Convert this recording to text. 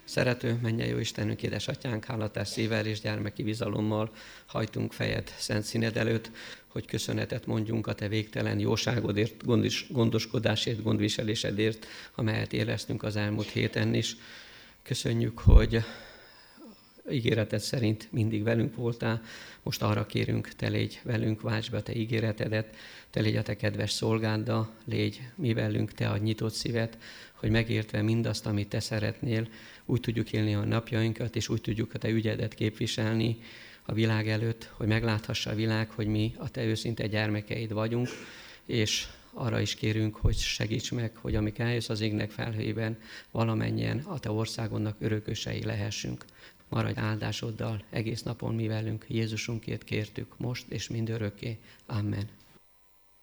Szerető mennyei jó Istenünk, édesatyánk, hálatás szívvel és gyermeki bizalommal hajtunk fejed szent színed előtt, hogy köszönetet mondjunk a te végtelen jóságodért, gondoskodásért, gondviselésedért, amelyet éreztünk az elmúlt héten is. Köszönjük, hogy ígéreted szerint mindig velünk voltál, most arra kérünk, te légy velünk, váltsd be a te ígéretedet, te légy a te kedves szolgáddal, légy mi velünk, te adj nyitott szívet, hogy megértve mindazt, amit te szeretnél, úgy tudjuk élni a napjainkat, és úgy tudjuk a te ügyedet képviselni a világ előtt, hogy megláthassa a világ, hogy mi a te őszinte gyermekeid vagyunk, és arra is kérünk, hogy segíts meg, hogy amíg eljössz az égnek felhőjében, valamennyien a te országodnak örökösei lehessünk. Maradj áldásoddal egész napon mi velünk, Jézusunkért kértük most és mindörökké. Amen.